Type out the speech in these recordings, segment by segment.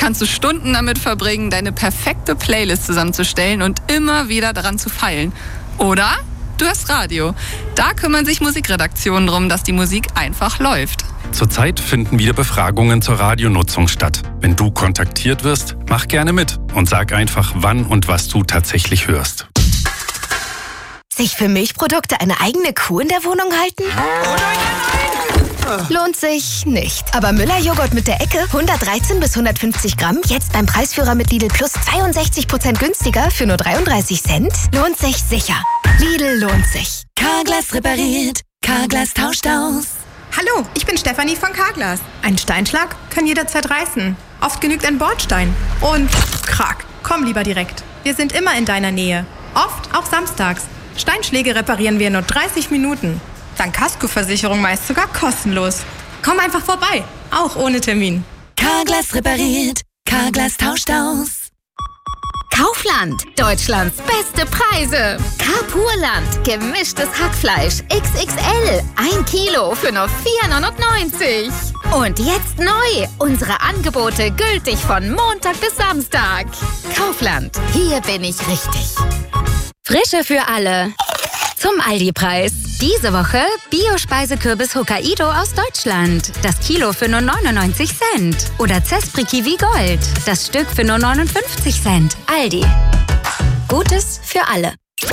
kannst du Stunden damit verbringen, deine perfekte Playlist zusammenzustellen und immer wieder daran zu feilen. Oder du hörst Radio. Da kümmern sich Musikredaktionen darum, dass die Musik einfach läuft. Zurzeit finden wieder Befragungen zur Radionutzung statt. Wenn du kontaktiert wirst, mach gerne mit und sag einfach, wann und was du tatsächlich hörst. Sich für Milchprodukte eine eigene Kuh in der Wohnung halten? Lohnt sich nicht. Aber Müller-Joghurt mit der Ecke, 113 bis 150 Gramm, jetzt beim Preisführer mit Lidl Plus 62% günstiger für nur 33 Cent? Lohnt sich sicher. Lidl lohnt sich. Carglass repariert, Carglass tauscht aus. Hallo, ich bin Stefanie von Carglass. Ein Steinschlag kann jederzeit reißen. Oft genügt ein Bordstein. Und krack, komm lieber direkt. Wir sind immer in deiner Nähe. Oft auch samstags. Steinschläge reparieren wir in nur 30 Minuten. Dank Kaskoversicherung meist sogar kostenlos. Komm einfach vorbei, auch ohne Termin. Carglass repariert, Carglass tauscht aus. Kaufland, Deutschlands beste Preise. Carpurland, gemischtes Hackfleisch, XXL, 1 Kilo für nur 4,99 €. Und jetzt neu, unsere Angebote gültig von Montag bis Samstag. Kaufland, hier bin ich richtig. Frische für alle. Zum Aldi-Preis. Diese Woche Bio-Speisekürbis Hokkaido aus Deutschland. Das Kilo für nur 99 Cent. Oder Zespri Kiwi Gold. Das Stück für nur 59 Cent. Aldi. Gutes für alle.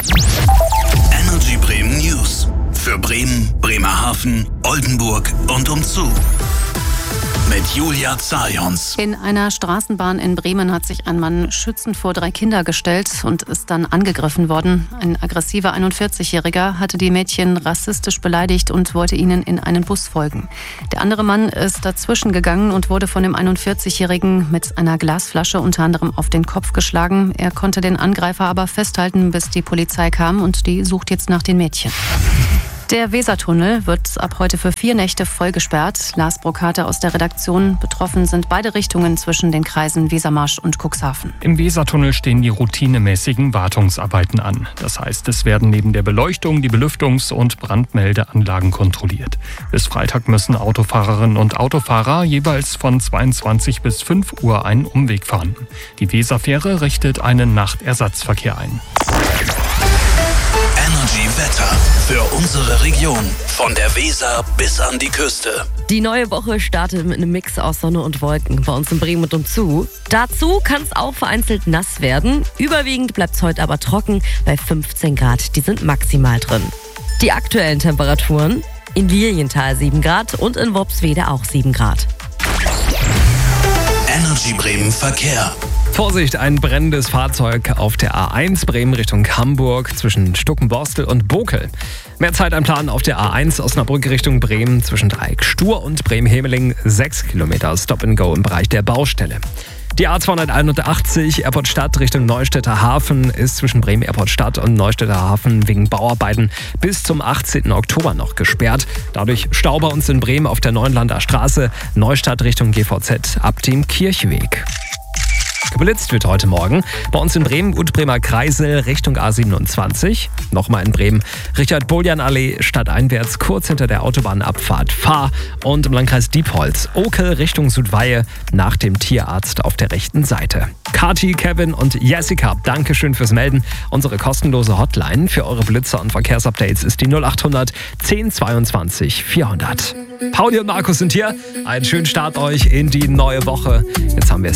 Energy Bremen News. Für Bremen, Bremerhaven, Oldenburg und umzu. Mit Julia Zajons. In einer Straßenbahn in Bremen hat sich ein Mann schützend vor 3 Kinder gestellt und ist dann angegriffen worden. Ein aggressiver 41-Jähriger hatte die Mädchen rassistisch beleidigt und wollte ihnen in einen Bus folgen. Der andere Mann ist dazwischen gegangen und wurde von dem 41-Jährigen mit einer Glasflasche unter anderem auf den Kopf geschlagen. Er konnte den Angreifer aber festhalten, bis die Polizei kam, und die sucht jetzt nach den Mädchen. Der Wesertunnel wird ab heute für 4 Nächte voll gesperrt. Lars Brokate aus der Redaktion. Betroffen sind beide Richtungen zwischen den Kreisen Wesermarsch und Cuxhaven. Im Wesertunnel stehen die routinemäßigen Wartungsarbeiten an. Das heißt, es werden neben der Beleuchtung die Belüftungs- und Brandmeldeanlagen kontrolliert. Bis Freitag müssen Autofahrerinnen und Autofahrer jeweils von 22 bis 5 Uhr einen Umweg fahren. Die Weserfähre richtet einen Nachtersatzverkehr ein. Energy Wetter für unsere Region. Von der Weser bis an die Küste. Die neue Woche startet mit einem Mix aus Sonne und Wolken bei uns in Bremen und umzu. Dazu kann es auch vereinzelt nass werden. Überwiegend bleibt es heute aber trocken bei 15 Grad. Die sind maximal drin. Die aktuellen Temperaturen: in Lilienthal 7 Grad und in Worpswede auch 7 Grad. Energy Bremen Verkehr. Vorsicht, ein brennendes Fahrzeug auf der A1 Bremen Richtung Hamburg zwischen Stuckenborstel und Bokel. Mehr Zeit einplanen auf der A1 Osnabrück Richtung Bremen zwischen Dreieck Stur und Bremen-Hemeling. 6 Kilometer Stop-and-Go im Bereich der Baustelle. Die A281 Airport Stadt Richtung Neustädter Hafen ist zwischen Bremen Airport Stadt und Neustädter Hafen wegen Bauarbeiten bis zum 18. Oktober noch gesperrt. Dadurch Stau bei uns in Bremen auf der Neuenlander Straße, Neustadt Richtung GVZ ab dem Kirchweg. Geblitzt wird heute Morgen bei uns in Bremen und Bremer Kreisel Richtung A27. Nochmal in Bremen Richard-Boljan-Allee stadteinwärts kurz hinter der Autobahnabfahrt Fahr und im Landkreis Diepholz Okel Richtung Südweihe nach dem Tierarzt auf der rechten Seite. Kati, Kevin und Jessica, Dankeschön fürs Melden. Unsere kostenlose Hotline für eure Blitzer und Verkehrsupdates ist die 0800 1022 400. Pauli und Markus sind hier. Einen schönen Start euch in die neue Woche. Jetzt haben wir